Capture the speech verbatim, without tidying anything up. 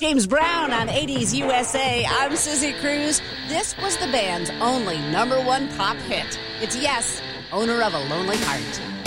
James Brown on eighties U S A. I'm Susie Cruz. This was the band's only number one pop hit. It's Yes, Owner of a Lonely Heart.